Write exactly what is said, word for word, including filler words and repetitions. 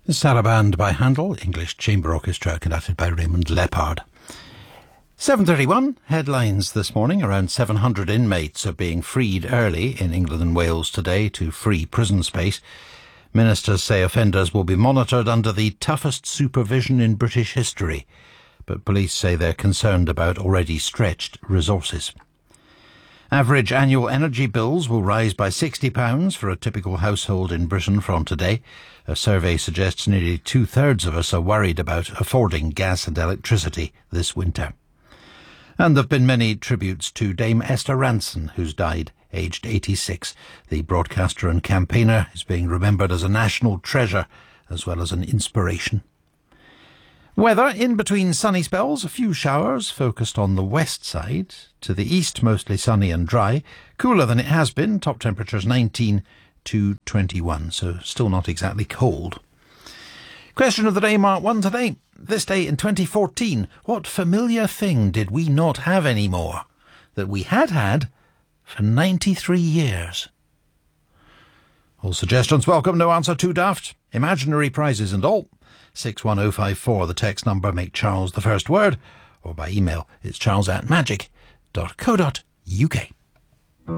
Saraband by Handel, English Chamber Orchestra conducted by Raymond Lepard. seven thirty-one, headlines this morning. Around seven hundred inmates are being freed early in England and Wales today to free prison space. Ministers say offenders will be monitored under the toughest supervision in British history, but police say they're concerned about already stretched resources. Average annual energy bills will rise by sixty pounds for a typical household in Britain from today. A survey suggests nearly two-thirds of us are worried about affording gas and electricity this winter. And there have been many tributes to Dame Esther Rantzen, who's died, aged eighty-six. The broadcaster and campaigner is being remembered as a national treasure as well as an inspiration. Weather, in between sunny spells, a few showers focused on the west side. To the east, mostly sunny and dry. Cooler than it has been, top temperatures nineteen to twenty-one, so still not exactly cold. Question of the day, Mark one today. This day in twenty fourteen, what familiar thing did we not have anymore that we had had for ninety-three years? All suggestions welcome, no answer too daft. Imaginary prizes and all. six one oh five four, the text number, make Charles the first word, or by email, it's charles at magic dot co dot uk.